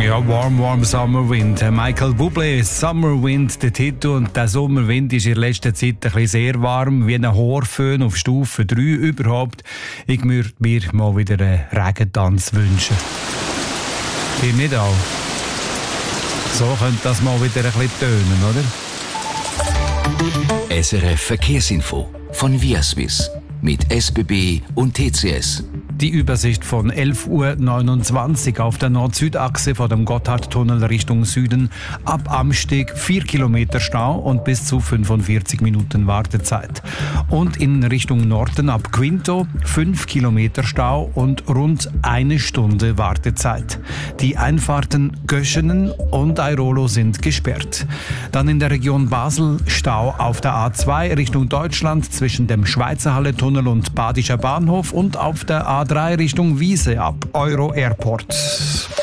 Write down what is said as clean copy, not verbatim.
Ja, Warm, Warm Summer Wind. Michael Bublé, Summer Wind, der Titel. Und der Sommerwind ist in letzter Zeit ein bisschen sehr warm, wie ein Horföhn auf Stufe 3 überhaupt. Ich würde mir mal wieder einen Regentanz wünschen. Ihr nicht auch? So könnte das mal wieder ein bisschen tönen, oder? SRF Verkehrsinfo von Viaswiss mit SBB und TCS. Die Übersicht von 11.29 Uhr auf der Nord-Süd-Achse vor dem Gotthardtunnel Richtung Süden. Ab Amsteg 4 Kilometer Stau und bis zu 45 Minuten Wartezeit. Und in Richtung Norden ab Quinto 5 Kilometer Stau und rund 1 Stunde Wartezeit. Die Einfahrten Göschenen und Airolo sind gesperrt. Dann in der Region Basel Stau auf der A2 Richtung Deutschland zwischen dem Schweizerhalle-Tunnel und Badischer Bahnhof und auf der A3 Richtung Wiese ab Euro Airport.